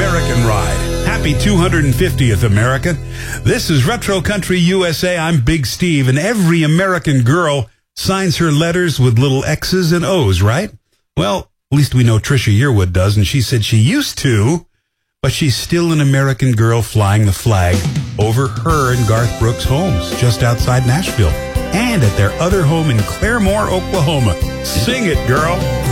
American ride. Happy 250th, America. This is Retro Country USA. I'm Big Steve, and every American girl signs her letters with little X's and O's, right? Well, at least we know Trisha Yearwood does, and she said she used to, but she's still an American girl flying the flag over her and Garth Brooks' homes just outside Nashville and at their other home in Claremore, Oklahoma. Sing it, girl.